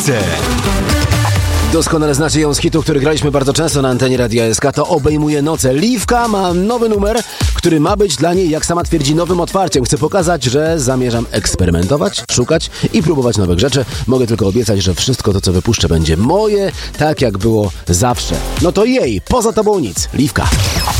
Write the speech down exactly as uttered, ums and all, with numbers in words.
Doskonale znacie ją z hitu, który graliśmy bardzo często na antenie Radia S K. To Obejmuje noce. Liwka ma nowy numer, który ma być dla niej, jak sama twierdzi, nowym otwarciem. Chcę pokazać, że zamierzam eksperymentować, szukać i próbować nowych rzeczy. Mogę tylko obiecać, że wszystko to, co wypuszczę, będzie moje, tak jak było zawsze. No to jej, poza tobą nic. Liwka.